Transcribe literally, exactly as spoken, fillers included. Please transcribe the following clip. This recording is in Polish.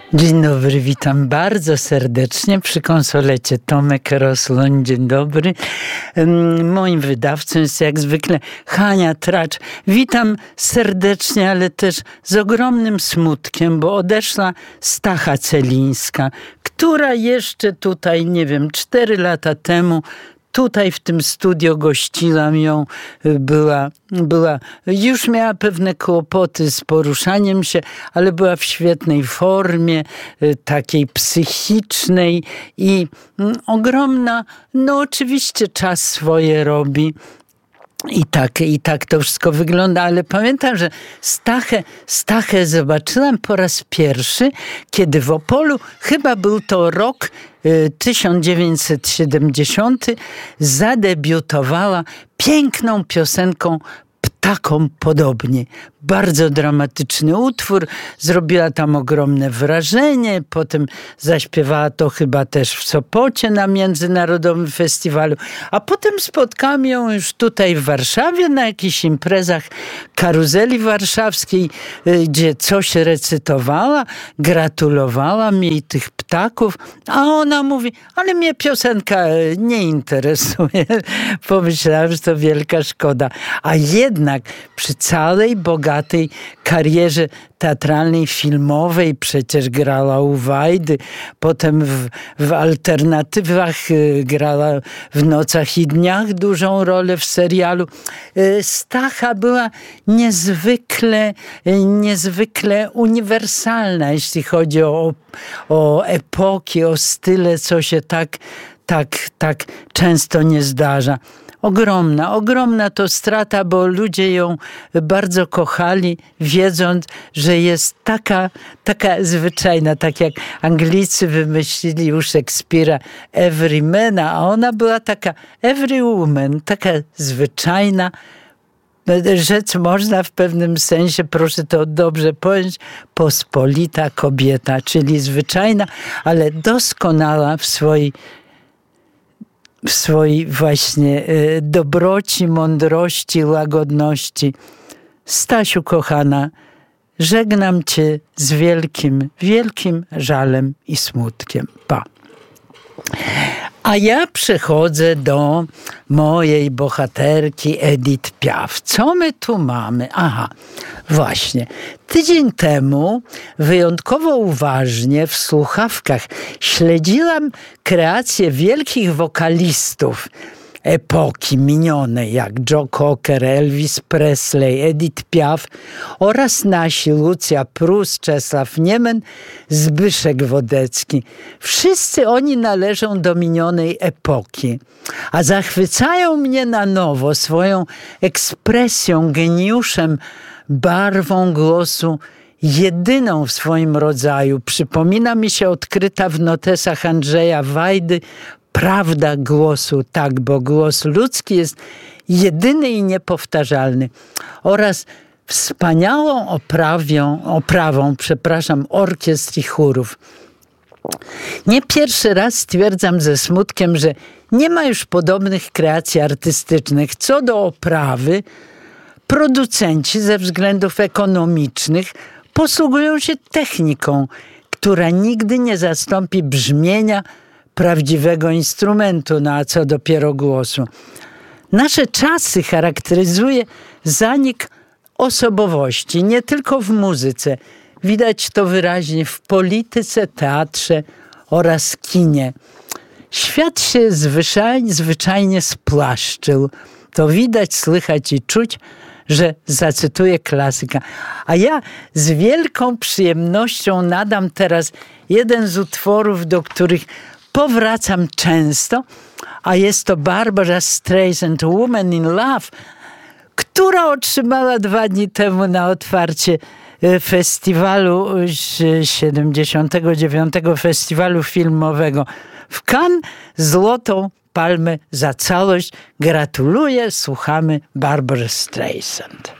Dzień dobry, witam bardzo serdecznie przy konsolecie. Tomek Rosloń, dzień dobry. Moim wydawcą jest jak zwykle Hania Tracz. Witam serdecznie, ale też z ogromnym smutkiem, bo odeszła Stacha Celińska, która jeszcze tutaj, nie wiem, cztery lata temu tutaj w tym studio gościłam ją, była, była, już miała pewne kłopoty z poruszaniem się, ale była w świetnej formie, takiej psychicznej i ogromna, no oczywiście czas swoje robi. I tak, I tak to wszystko wygląda, ale pamiętam, że Stachę, Stachę zobaczyłam po raz pierwszy, kiedy w Opolu, chyba był to rok tysiąc dziewięćset siedemdziesiąty, zadebiutowała piękną piosenką Ptakom podobnie. Bardzo dramatyczny utwór, zrobiła tam ogromne wrażenie, potem zaśpiewała to chyba też w Sopocie na Międzynarodowym Festiwalu, a potem spotkałam ją już tutaj w Warszawie na jakichś imprezach Karuzeli Warszawskiej, gdzie coś recytowała, gratulowałam jej tych ptaków, a ona mówi, ale mnie piosenka nie interesuje. Pomyślałam, że to wielka szkoda. A jednak przy całej bogatej karierze teatralnej, filmowej, przecież grała u Wajdy, potem w, w alternatywach grała w Nocach i Dniach dużą rolę w serialu. Stacha była niezwykle, niezwykle uniwersalna, jeśli chodzi o, o epoki, o style, co się tak, tak, tak często nie zdarza. Ogromna, ogromna to strata, bo ludzie ją bardzo kochali, wiedząc, że jest taka, taka zwyczajna, tak jak Anglicy wymyślili u Szekspira everymana, a ona była taka every woman, taka zwyczajna, rzecz można w pewnym sensie, proszę to dobrze pojąć, pospolita kobieta, czyli zwyczajna, ale doskonała w swojej w swojej właśnie dobroci, mądrości, łagodności. Stasiu kochana, żegnam cię z wielkim, wielkim żalem i smutkiem. Pa. A ja przechodzę do mojej bohaterki Edith Piaf. Co my tu mamy? Aha, właśnie. Tydzień temu wyjątkowo uważnie w słuchawkach śledziłam kreację wielkich wokalistów epoki minionej, jak Joe Cocker, Elvis Presley, Edith Piaf oraz nasi Lucja Prus, Czesław Niemen, Zbyszek Wodecki. Wszyscy oni należą do minionej epoki, a zachwycają mnie na nowo swoją ekspresją, geniuszem, barwą głosu, jedyną w swoim rodzaju. Przypomina mi się odkryta w notesach Andrzeja Wajdy prawda głosu, tak, bo głos ludzki jest jedyny i niepowtarzalny. Oraz wspaniałą oprawią, oprawą, przepraszam, orkiestr i chórów. Nie pierwszy raz stwierdzam ze smutkiem, że nie ma już podobnych kreacji artystycznych. Co do oprawy, producenci ze względów ekonomicznych posługują się techniką, która nigdy nie zastąpi brzmienia prawdziwego instrumentu, no a co dopiero głosu. Nasze czasy charakteryzuje zanik osobowości, nie tylko w muzyce. Widać to wyraźnie w polityce, teatrze oraz kinie. Świat się zwyczajnie, zwyczajnie spłaszczył. To widać, słychać i czuć, że zacytuję klasyka. A ja z wielką przyjemnością nadam teraz jeden z utworów, do których powracam często, a jest to Barbara Streisand, Woman in Love, która otrzymała dwa dni temu na otwarcie festiwalu siedemdziesiątego dziewiątego Festiwalu Filmowego w Cannes złotą palmę za całość. Gratuluję, słuchamy Barbary Streisand.